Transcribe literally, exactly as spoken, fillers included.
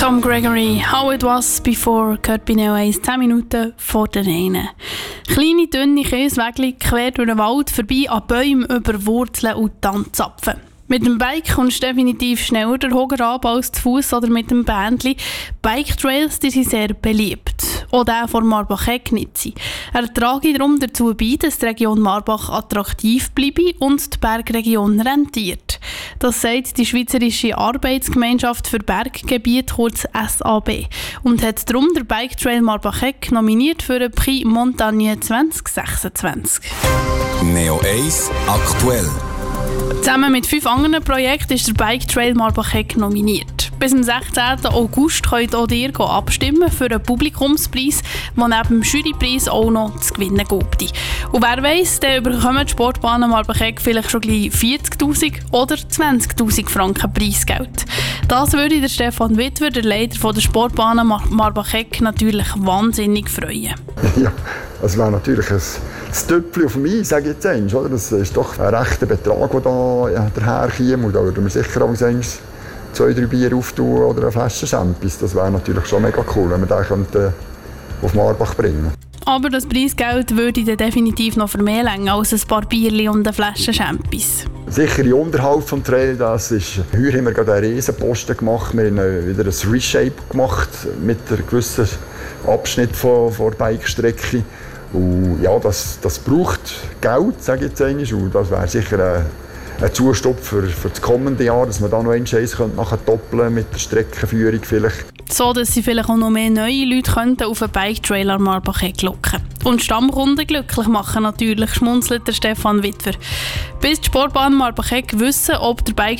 Tom Gregory, How It Was Before, gehört bei Neo eins, zehn Minuten vor der einen. Kleine, dünne Kieswege quer durch den Wald, vorbei an Bäumen, über Wurzeln und Tannzapfen. Mit dem Bike kommst du definitiv schneller den Hoger ab als zu Fuß oder mit dem Bändli. Bike-Trails die sind sehr beliebt. Auch der von Marbach-Egg nicht sein. Er trage darum dazu bei, dass die Region Marbach attraktiv bleibe und die Bergregion rentiert. Das sagt die Schweizerische Arbeitsgemeinschaft für Berggebiete, kurz S A B, und hat darum der Bike Trail Marbach-Egg nominiert für den Prix Montagne zwanzig sechsundzwanzig. Neo eins aktuell. Zusammen mit fünf anderen Projekten ist der Bike Trail Marbach-Egg nominiert. Bis zum sechzehnten August könnt auch ihr abstimmen für einen Publikumspreis, der neben dem Jurypreis auch noch zu gewinnen gibt. Und wer weiss, dann bekommen die Sportbahnen Marbach-Egg vielleicht schon gleich vierzigtausend oder zwanzigtausend Franken Preisgeld. Das würde der Stefan Witwer, der Leiter der Sportbahnen Mar- Marbach-Egg, natürlich wahnsinnig freuen. Ja, das wäre natürlich ein Töpfchen auf mich, sage ich jetzt einmal, oder? Das ist doch ein rechter Betrag, der da ja, daherkäme. Und da würden wir sicher auch zwei, drei Bier auftun oder eine Flasche Champis. Das wäre natürlich schon mega cool, wenn wir den könnten auf Marbach bringen. Aber das Preisgeld würde dann definitiv noch für mehr länger als ein paar Bierchen und eine Flasche Champis. Sicher im Unterhalt des Trails, das ist, heute haben wir gerade einen Riesenposten gemacht, wir haben wieder ein Reshape gemacht mit einem gewissen Abschnitt von, von der Bike-Strecke. Und ja, das, das braucht Geld, sage ich jetzt einmal, und das wäre sicher ein, ein Zustopp für, für das kommende Jahr, dass man da noch einen Scheiß nachher doppeln mit der Streckenführung vielleicht. So, dass sie vielleicht auch noch mehr neue Leute könnten auf einen Bike-Trailer Marbach-Egg locken. Und Stammkunden glücklich machen natürlich, schmunzelt der Stefan Witwer. Bis die Sportbahn Marbach-Egg wissen, ob der Bike